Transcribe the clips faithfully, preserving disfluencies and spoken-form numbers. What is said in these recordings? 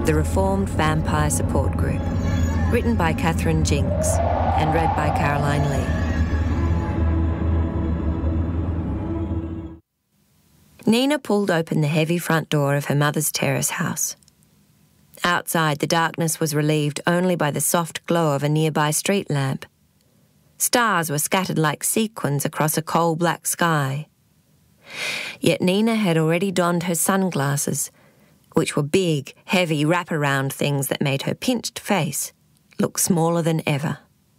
The Reformed Vampire Support Group, written by Catherine Jinks and read by Caroline Lee. Nina pulled open the heavy front door of her mother's terrace house. Outside, the darkness was relieved only by the soft glow of a nearby street lamp. Stars were scattered like sequins across a coal-black sky. Yet Nina had already donned her sunglasses, which were big, heavy, wraparound things that made her pinched face look smaller than ever.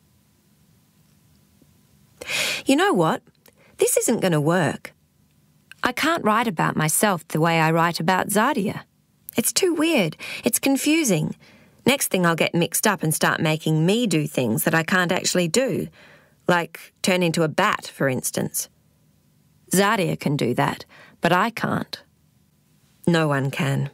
You know what? This isn't going to work. I can't write about myself the way I write about Zadia. It's too weird. It's confusing. Next thing I'll get mixed up and start making me do things that I can't actually do, like turn into a bat, for instance. Zadia can do that, but I can't. No one can.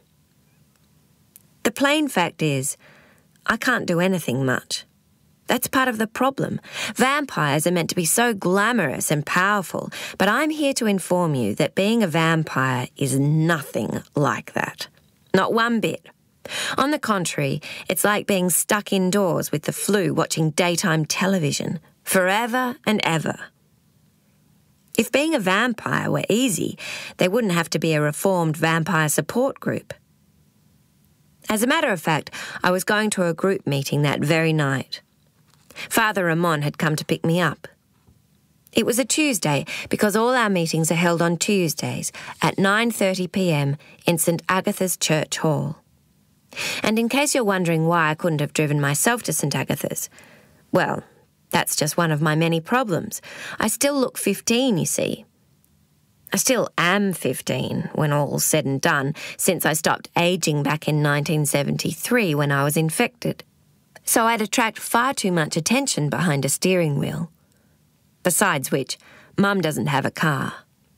The plain fact is, I can't do anything much. That's part of the problem. Vampires are meant to be so glamorous and powerful, but I'm here to inform you that being a vampire is nothing like that. Not one bit. On the contrary, it's like being stuck indoors with the flu watching daytime television, forever and ever. If being a vampire were easy, there wouldn't have to be a reformed vampire support group. As a matter of fact, I was going to a group meeting that very night. Father Ramon had come to pick me up. It was a Tuesday because all our meetings are held on Tuesdays at nine thirty p m in St Agatha's Church Hall. And in case you're wondering why I couldn't have driven myself to St Agatha's, well, that's just one of my many problems. I still look fifteen, you see. I still am fifteen, when all's said and done, since I stopped ageing back in nineteen seventy-three when I was infected. So I'd attract far too much attention behind a steering wheel. Besides which, Mum doesn't have a car.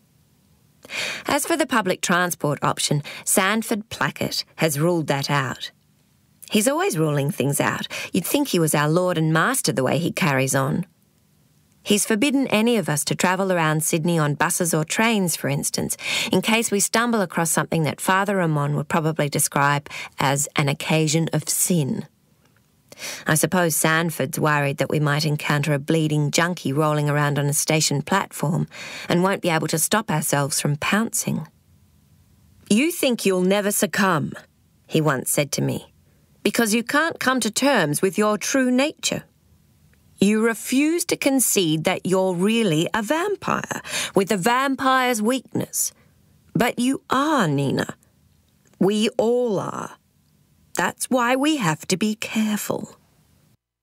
As for the public transport option, Sanford Plackett has ruled that out. He's always ruling things out. You'd think he was our Lord and Master the way he carries on. He's forbidden any of us to travel around Sydney on buses or trains, for instance, in case we stumble across something that Father Ramon would probably describe as an occasion of sin. I suppose Sanford's worried that we might encounter a bleeding junkie rolling around on a station platform and won't be able to stop ourselves from pouncing. "You think you'll never succumb," he once said to me, "because you can't come to terms with your true nature. You refuse to concede that you're really a vampire, with a vampire's weakness. But you are, Nina. We all are. That's why we have to be careful."